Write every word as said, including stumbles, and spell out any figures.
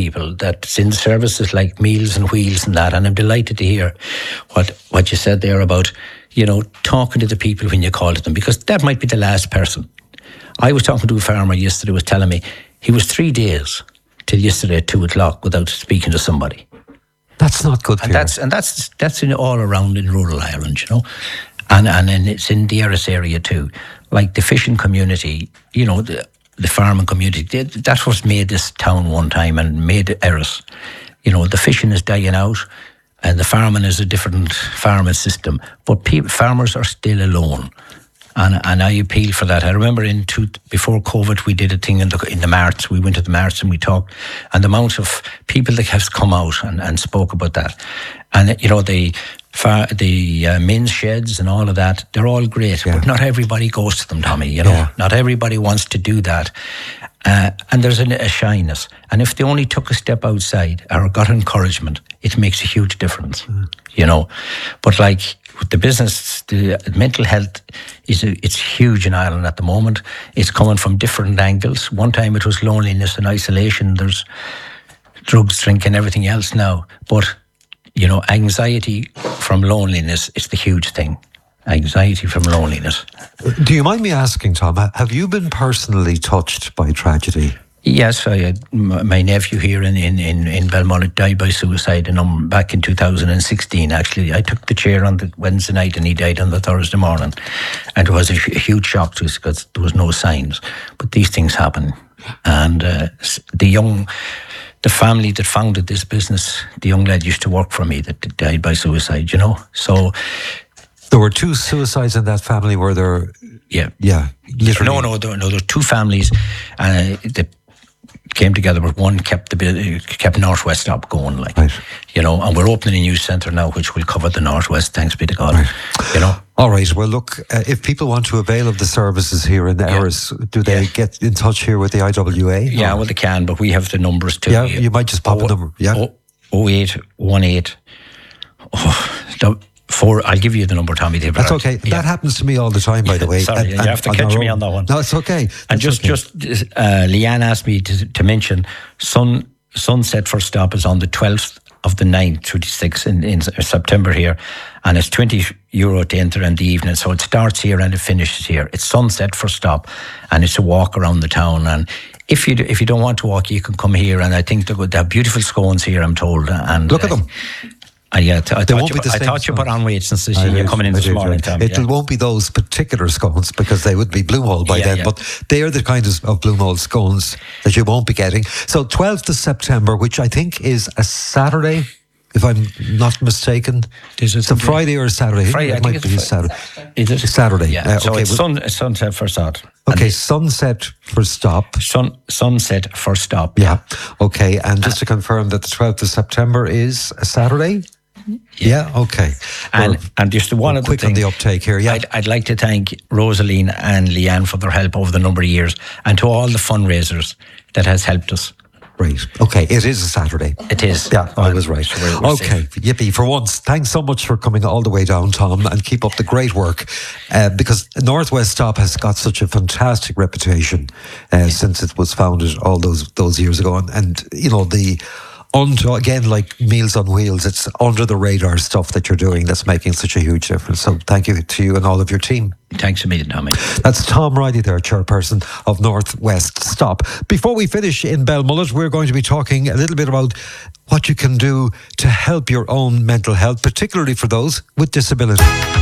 people that's in services like Meals and Wheels and that, and I'm delighted to hear what, what you said there about, you know, talking to the people when you call to them, because that might be the last person. I was talking to a farmer yesterday who was telling me he was three days till yesterday at two o'clock without speaking to somebody. That's not good. And that's and that's that's in all around in rural Ireland, you know, and and then it's in the Erris area too, like the fishing community, you know, the the farming community. They, that's what made this town one time and made Erris. You know, the fishing is dying out, and the farming is a different farming system. But people, farmers are still alone. And and I appeal for that. I remember in two, before COVID, we did a thing in the in the marts. We went to the marts and we talked, and the amount of people that have come out and, and spoke about that, and you know the far, the uh, men's sheds and all of that, they're all great, yeah. But not everybody goes to them, Tommy. You know, yeah. Not everybody wants to do that, uh, and there's a, a shyness. And if they only took a step outside or got encouragement, it makes a huge difference. Mm. You know, but like. The business, the mental health is a, it's huge in Ireland at the moment. It's coming from different angles. One time it was loneliness and isolation. There's drugs, drinking, everything else now. But, you know, anxiety from loneliness is the huge thing. Anxiety from loneliness. Do you mind me asking, Tom, have you been personally touched by tragedy? Yes, I had my nephew here in, in, in, in Belmullet died by suicide, and um, back in two thousand sixteen, actually. I took the chair on the Wednesday night and he died on the Thursday morning. And it was a, a huge shock to us because there was no signs. But these things happen. And uh, the young, the family that founded this business, the young lad used to work for me that died by suicide, you know. So there were two suicides in that family, were there? Yeah. Yeah. Literally. No, no, there, no, there were two families. Uh, the came together, but one kept the kept Northwest Stop going, like, right. You know, and we're opening a new centre now which will cover the Northwest, thanks be to God, right. You know. All right, well look, uh, if people want to avail of the services here in the yeah. Erris, do they yeah. get in touch here with the I W A? Yeah, or? Well they can, but we have the numbers too. Yeah, you might just pop oh, a number, yeah. oh eight one eight Oh, Four, I'll give you the number, Tommy. That's okay. Yeah. That happens to me all the time, by the way. Sorry, and, and, you have to catch me on that one. No, it's okay. That's and just, okay. just uh, Leanne asked me to, to mention sun, Sunset First Stop is on the twelfth of the ninth, twenty-sixth in, in September here, and it's twenty euro to enter in the evening. So it starts here and it finishes here. It's Sunset First Stop, and it's a walk around the town. And if you if you don't want to walk, you can come here. And I think they're good. They have beautiful scones here, I'm told. And look at uh, them. Uh, yeah, t- I, thought you, I thought you put on weight since you're coming in this morning, Tom. It yeah. won't be those particular scones because they would be Bloomhole by yeah, then, yeah. But they are the kind of, of Bloomhole scones that you won't be getting. So twelfth of September, which I think is a Saturday, if I'm not mistaken. Is it it's a Friday or a Saturday? Friday, it I might think be it's a Saturday. Is it? It's Saturday. Yeah, uh, so okay, it's sun, Sunset First Stop. Okay, and Sunset First Stop. Sun, sunset First Stop. Yeah, okay, and just uh, to confirm that the twelfth of September is a Saturday? Yeah, okay. And we're, and just one other quick thing, on the uptake here. Yeah, I'd, I'd like to thank Rosaline and Leanne for their help over the number of years, and to all the fundraisers that has helped us. Right. Okay, it is a Saturday. It is. Yeah, I was right. So we're, we're okay, safe. Yippee. For once, thanks so much for coming all the way down, Tom, and keep up the great work. Uh, because Northwest Stop has got such a fantastic reputation uh, yeah. since it was founded all those those years ago. And, and you know, the onto again, like Meals on Wheels, it's under the radar stuff that you're doing that's making such a huge difference. So thank you to you and all of your team. Thanks a million, Tommy. That's Tom Riley there, chairperson of Northwest Stop. Before we finish in Belmullet, we're going to be talking a little bit about what you can do to help your own mental health, particularly for those with disability.